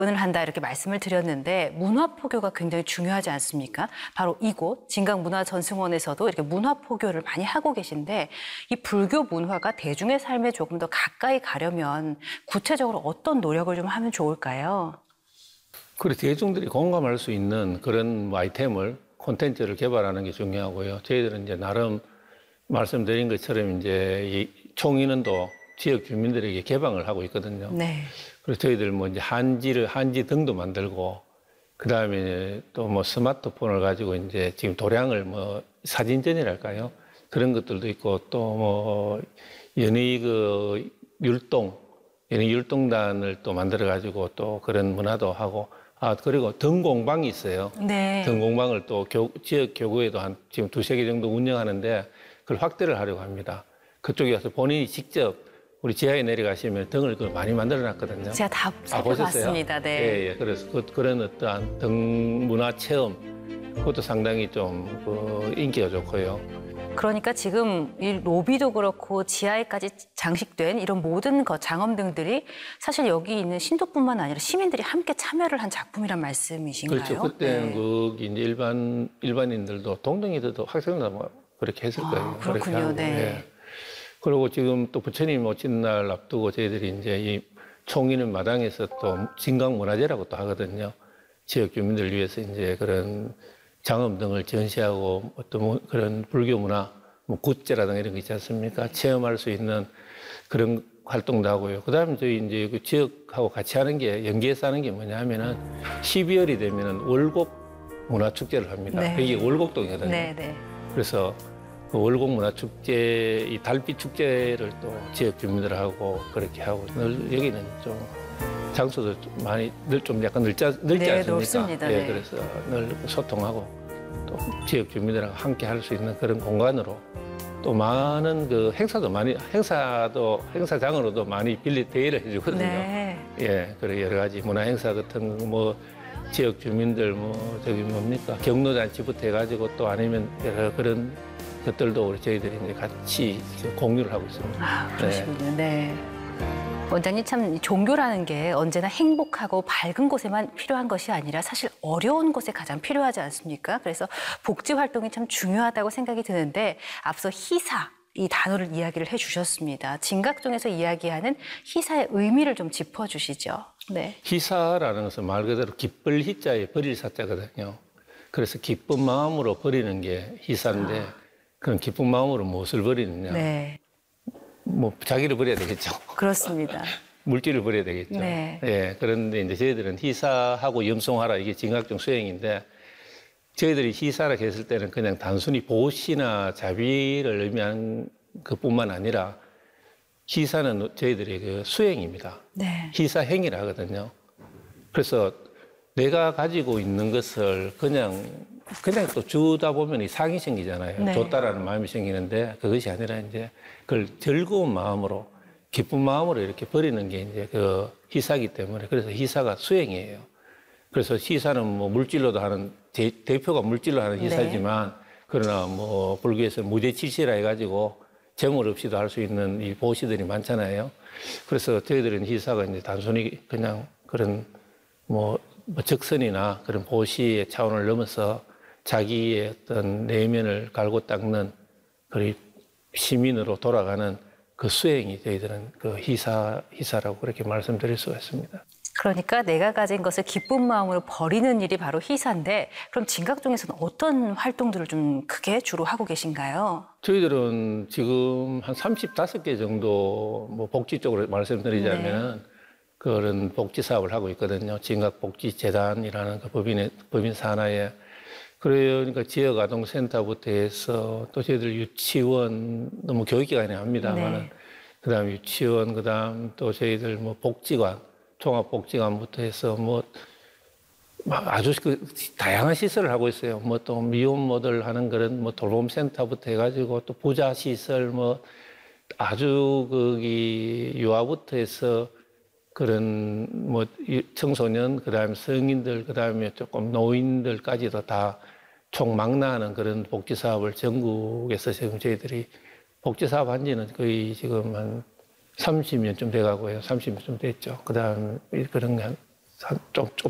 을 한다 이렇게 말씀을 드렸는데 문화포교가 굉장히 중요하지 않습니까? 바로 이곳 진강문화전승원에서도 이렇게 문화포교를 많이 하고 계신데 이 불교 문화가 대중의 삶에 조금 더 가까이 가려면 구체적으로 어떤 노력을 좀 하면 좋을까요? 그리고 대중들이 공감할 수 있는 그런 아이템을 콘텐츠를 개발하는 게 중요하고요. 저희들은 이제 나름 말씀드린 것처럼 이제 이 총인원도 지역 주민들에게 개방을 하고 있거든요. 네. 그래서 저희들 뭐 이제 한지 등도 만들고, 그 다음에 또 뭐 스마트폰을 가지고 이제 지금 도량을 뭐 사진전이랄까요? 그런 것들도 있고, 또 뭐 연예 율동단을 또 만들어 가지고 또 그런 문화도 하고, 그리고 등공방이 있어요. 네. 등공방을 또 지역 교구에도 지금 2~3개 정도 운영하는데 그걸 확대를 하려고 합니다. 그쪽에 가서 본인이 직접 우리 지하에 내려가시면 등을 많이 만들어 놨거든요. 제가 다 살펴봤습니다. 네. 예. 그래서 그런 어떠한 등 문화 체험, 그것도 상당히 좀 인기가 좋고요. 그러니까 지금 이 로비도 그렇고 지하에까지 장식된 이런 모든 장엄등들이 사실 여기 있는 신도뿐만 아니라 시민들이 함께 참여를 한 작품이란 말씀이신가요? 그렇죠. 그때는 네. 거기 이제 일반인들도 동등이들도 학생들 뭐 그렇게 했을 거예요. 그렇군요. 네. 예. 그리고 지금 또 부처님 오신 날 앞두고 저희들이 이제 이 총인은 마당에서 또 진강문화제라고 또 하거든요. 지역 주민들을 위해서 이제 그런 장엄 등을 전시하고 어떤 그런 불교 문화, 뭐 굿제라든가 이런 거 있지 않습니까? 체험할 수 있는 그런 활동도 하고요. 그 다음에 저희 이제 그 지역하고 같이 하는 게, 연계해서 하는 게 뭐냐 하면은 12월이 되면은 월곡 문화축제를 합니다. 네. 여기 월곡동이거든요. 네, 네. 그래서 그 월곡 문화축제, 이 달빛 축제를 또 지역 주민들하고 그렇게 하고, 여기는 좀 장소도 많이 좀 약간 넓지 네, 않습니까? 넓습니다. 예, 네. 그래서 늘 소통하고 또 지역 주민들하고 함께 할 수 있는 그런 공간으로, 또 많은 그 행사장으로도 많이 대여를 해주거든요. 네. 예, 그리고 여러 가지 문화 행사 같은 거, 뭐 지역 주민들 경로잔치부터 해가지고 또 아니면 여러 그런 것들도 우리 저희들이 이제 같이 공유를 하고 있습니다. 그러시군요. 네. 원장님, 참 종교라는 게 언제나 행복하고 밝은 곳에만 필요한 것이 아니라 사실 어려운 곳에 가장 필요하지 않습니까? 그래서 복지 활동이 참 중요하다고 생각이 드는데 앞서 희사, 이 단어를 이야기를 해주셨습니다. 진각종에서 이야기하는 희사의 의미를 좀 짚어주시죠. 네. 희사라는 것은 말 그대로 기쁠 희자에 버릴 사자거든요. 그래서 기쁜 마음으로 버리는 게 희사인데, 그런 기쁜 마음으로 무엇을 버리느냐? 네. 뭐 자기를 버려야 되겠죠. 그렇습니다. 물질을 버려야 되겠죠. 네. 예, 그런데 이제 저희들은 희사하고 염송하라, 이게 진각종 수행인데, 저희들이 희사라 했을 때는 그냥 단순히 보시나 자비를 의미하는 것뿐만 아니라, 희사는 저희들의 그 수행입니다. 네. 희사행위라 하거든요. 그래서 내가 가지고 있는 것을 그냥 또 주다 보면 상이 생기잖아요. 네. 줬다라는 마음이 생기는데, 그것이 아니라 이제 그걸 즐거운 마음으로, 기쁜 마음으로 이렇게 버리는 게 이제 그 희사이기 때문에, 그래서 희사가 수행이에요. 그래서 희사는 뭐 물질로도 하는, 대표가 물질로 하는 희사지만, 네. 그러나 뭐 불교에서 무대칠시라 해가지고 재물 없이도 할 수 있는 이 보시들이 많잖아요. 그래서 저희들은 희사가 이제 단순히 그냥 그런 뭐 적선이나 그런 보시의 차원을 넘어서 자기의 어떤 내면을 갈고 닦는 그리고 시민으로 돌아가는 그 수행이 저희들은 그 희사라고 그렇게 말씀드릴 수가 있습니다. 그러니까 내가 가진 것을 기쁜 마음으로 버리는 일이 바로 희사인데, 그럼 진각종에서는 어떤 활동들을 좀 크게 주로 하고 계신가요? 저희들은 지금 한 35개 정도 뭐 복지 쪽으로 말씀드리자면, 네. 그런 복지 사업을 하고 있거든요. 진각복지재단이라는 그 법인 산하에. 그러니까 지역아동센터부터 해서 또 저희들 유치원, 너무 교육기관이 합니다만은, 네. 그 다음 유치원, 그 다음 또 저희들 뭐 복지관, 종합복지관부터 해서 뭐 아주 그 다양한 시설을 하고 있어요. 뭐 또 미혼모들 하는 그런 뭐 돌봄센터부터 해가지고 또 부자시설, 뭐 아주 거기 유아부터 해서 그런 뭐 청소년, 그 다음에 성인들, 그 다음에 조금 노인들까지도 다 총망라하는 그런 복지 사업을 전국에서 지금 저희들이 복지 사업 한 지는 거의 지금 한 30년쯤 돼가고요. 30년쯤 됐죠. 그 다음 그런 한 좀